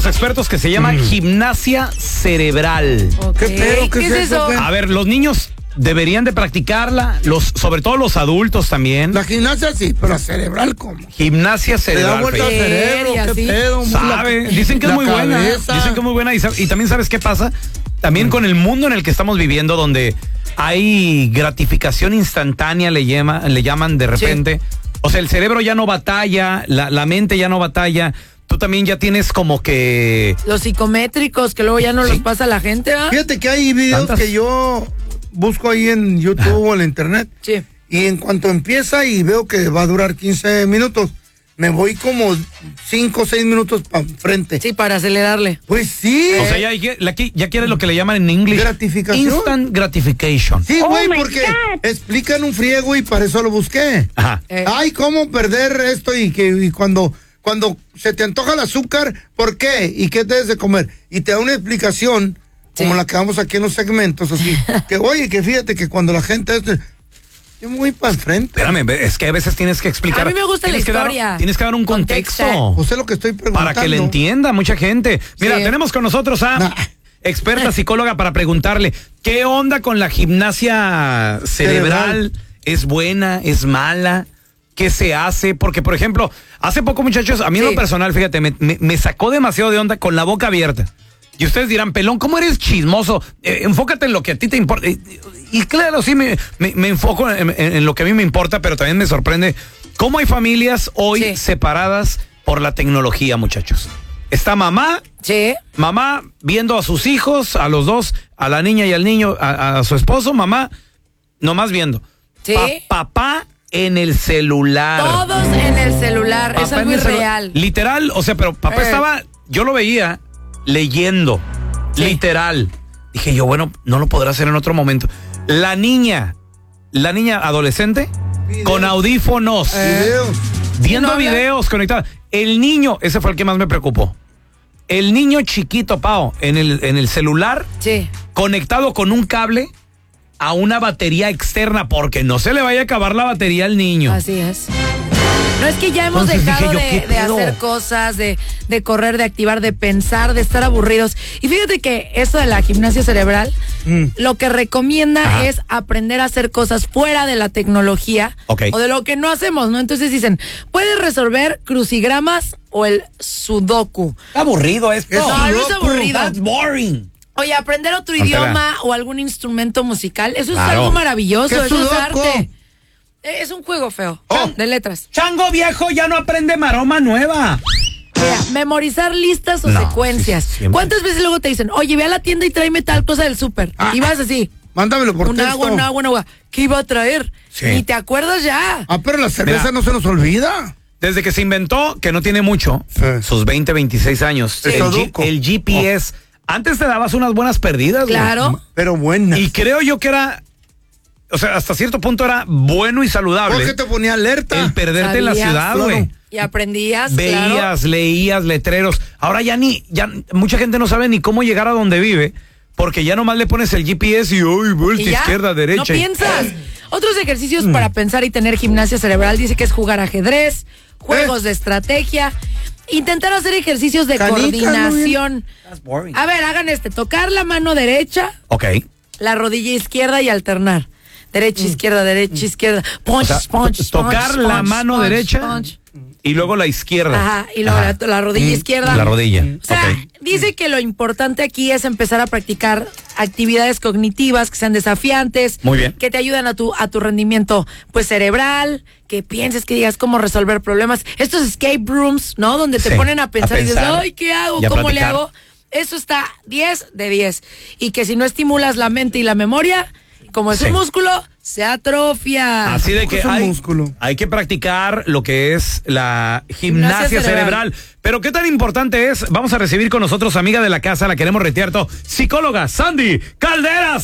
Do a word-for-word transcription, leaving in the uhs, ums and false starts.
los expertos que se llama mm. gimnasia cerebral. Okay. ¿Qué pedo? ¿Qué, ¿Qué es eso? eso? A ver, los niños deberían de practicarla, los, sobre todo los adultos también. La gimnasia sí, pero la cerebral, ¿cómo? Gimnasia cerebral. Te da vuelta al cerebro, qué ¿sí? pedo. ¿Sabe? Dicen que es muy cabeza. buena. Dicen que es muy buena. Y, y también, ¿sabes qué pasa? También mm. con el mundo en el que estamos viviendo, donde hay gratificación instantánea, le, llama, le llaman de repente. Sí. O sea, el cerebro ya no batalla, la, la mente ya no batalla. Tú también ya tienes como que... Los psicométricos, que luego ya no ¿sí? los pasa a la gente, ¿verdad? Fíjate que hay videos ¿Tantas? que yo busco ahí en YouTube ah. o en la internet. Sí. Y en cuanto empieza y veo que va a durar quince minutos, me voy como cinco o seis minutos para frente. Sí, para acelerarle. Pues sí. O sea, ya, ya, ya quieres lo que le llaman en inglés. Gratificación. Instant gratification. Sí, güey, oh porque God. explican un friego y para eso lo busqué. Ajá. Eh. Ay, cómo perder esto y que y cuando, cuando se te antoja el azúcar, ¿por qué? ¿Y qué debes de comer? Y te da una explicación, sí. como la que damos aquí en los segmentos, así. que oye, que fíjate que cuando la gente... Este, yo me voy para enfrente. Espérame, es que a veces tienes que explicar. A mí me gusta la historia. Dar, tienes que dar un contexto. contexto. Pues es lo que estoy preguntando. Para que le entienda mucha gente. Mira, sí. tenemos con nosotros a nah. experta psicóloga para preguntarle, ¿qué onda con la gimnasia cerebral? cerebral? ¿Es buena? ¿Es mala? ¿Qué se hace? Porque, por ejemplo, hace poco, muchachos, a mí sí. en lo personal, fíjate, me, me, me sacó demasiado de onda con la boca abierta. Y ustedes dirán, pelón, ¿cómo eres chismoso? Eh, enfócate en lo que a ti te importa. Y, y claro, sí, me, me, me enfoco en, en, en lo que a mí me importa, pero también me sorprende cómo hay familias hoy sí. separadas por la tecnología, muchachos. Está mamá, sí. mamá viendo a sus hijos, a los dos, a la niña y al niño, a, a su esposo, mamá, nomás viendo. Sí. Pa, papá en el celular. Todos en el celular, papá es algo irreal. Literal, o sea, pero papá eh. estaba, yo lo veía leyendo, sí. literal. Dije yo, bueno, no lo podrá hacer en otro momento. La niña, la niña adolescente, videos. con audífonos, eh. viendo no videos conectados. El niño, ese fue el que más me preocupó. El niño chiquito, Pao, en el, en el celular, sí. conectado con un cable a una batería externa, porque no se le vaya a acabar la batería al niño. Así es. No es que ya hemos Entonces dejado dije yo, de, de hacer cosas, de, de correr, de activar, de pensar, de estar aburridos. Y fíjate que esto de la gimnasia cerebral, mm. lo que recomienda Ajá. es aprender a hacer cosas fuera de la tecnología okay. o de lo que no hacemos, ¿no? Entonces dicen, puedes resolver crucigramas o el sudoku. Está aburrido esto. No, no es aburrido. That's boring. Oye, aprender otro Antela. idioma o algún instrumento musical, eso claro. es algo maravilloso, eso es arte. Es un juego feo, oh. de letras. Chango viejo ya no aprende maroma nueva. Mira, memorizar listas o no, secuencias. Sí, ¿cuántas veces luego te dicen, oye, ve a la tienda y tráeme tal cosa del súper? Ah, y vas así. Mándamelo por un texto. agua, un agua, un agua. ¿Qué iba a traer? Sí. Ni te acuerdas ya. Ah, pero la cerveza Mira, no se nos olvida. Desde que se inventó, que no tiene mucho, sí. sus veinte, veintiséis años, sí. el, G, el G P S. Oh. Antes te dabas unas buenas perdidas. Claro. Güey. Pero buenas. Y creo yo que era... O sea, hasta cierto punto era bueno y saludable. Porque te ponía alerta. El perderte Sabías, en la ciudad, güey. Claro. Y aprendías, Veías, claro. leías, letreros. Ahora ya ni, ya mucha gente no sabe ni cómo llegar a donde vive, porque ya nomás le pones el G P S y uy, vuelta izquierda, derecha. No piensas. Otros ejercicios mm. para pensar y tener gimnasia cerebral dice que es jugar ajedrez, juegos eh. de estrategia, intentar hacer ejercicios de Canica, coordinación. A ver, hagan este, tocar la mano derecha. Ok. La rodilla izquierda y alternar. Derecha, izquierda, derecha, izquierda. Punch, o sea, punch, tocar punch, la punch, mano punch, derecha punch. Y luego la izquierda. Ajá, y luego la, la rodilla mm. izquierda. La rodilla. O sea, okay. dice que lo importante aquí es empezar a practicar actividades cognitivas que sean desafiantes. Muy bien. Que te ayuden a tu, a tu rendimiento, pues, cerebral, que pienses, que digas cómo resolver problemas. Estos escape rooms, ¿no? Donde te sí, ponen a pensar, a pensar y dices, ay, ¿qué hago? ¿Cómo platicar. le hago? Eso está diez de diez. Y que si no estimulas la mente y la memoria, como es sí. un músculo, se atrofia. Así de que es hay, músculo? hay que practicar lo que es la gimnasia, gimnasia cerebral. cerebral. Pero qué tan importante es, vamos a recibir con nosotros amiga de la casa, la queremos retear todo, psicóloga Sandy Calderas.